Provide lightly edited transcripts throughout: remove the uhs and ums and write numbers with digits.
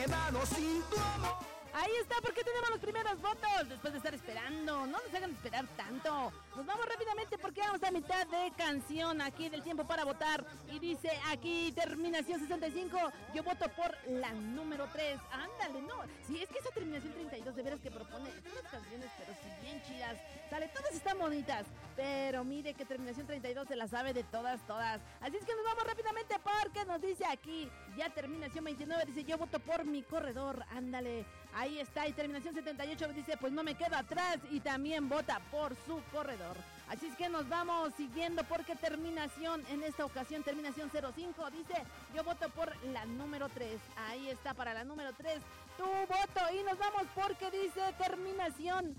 quedado sin tu amor. Ahí está, porque tenemos los primeros votos. Después de estar esperando, no nos hagan esperar tanto. Nos vamos rápidamente porque vamos a mitad de canción aquí del tiempo para votar. Y dice aquí, terminación 65, yo voto por la número 3. Ándale, no. Sí, es que esa terminación 32 de veras que propone unas canciones, pero sí bien chidas. Sale, todas están bonitas. Pero mire que terminación 32 se la sabe de todas. Así es que nos vamos rápidamente porque nos dice aquí, ya terminación 29, dice yo voto por mi corredor. Ándale. Ahí está, y terminación 78 dice, pues no me quedo atrás, y también vota por su corredor. Así es que nos vamos siguiendo porque terminación, en esta ocasión, terminación 05 dice, yo voto por la número 3. Ahí está, para la número 3, tu voto, y nos vamos porque dice terminación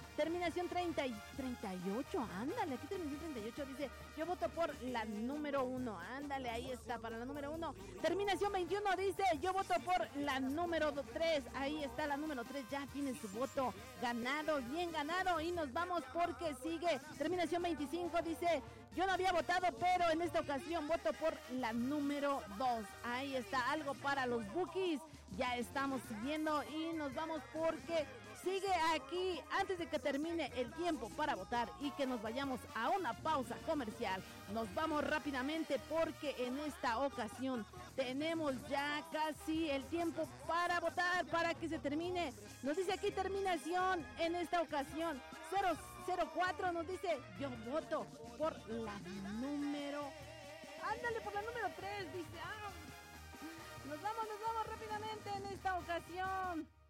38, ándale, aquí terminación 38 dice, yo voto por la número 1, ándale, ahí está, para la número 1. Terminación 21 dice, yo voto por la número 3, ahí está la número 3, ya tiene su voto ganado, bien ganado, y nos vamos porque sigue. Terminación 25 dice, yo no había votado, pero en esta ocasión voto por la número 2, ahí está, algo para los bookies. Ya estamos siguiendo y nos vamos porque sigue aquí, antes de que termine el tiempo para votar y que nos vayamos a una pausa comercial. Nos vamos rápidamente porque en esta ocasión tenemos ya casi el tiempo para votar, para que se termine. Nos dice aquí terminación en esta ocasión 004, nos dice yo voto por la número, ándale, por la número 3, dice, nos vamos rápidamente en esta ocasión.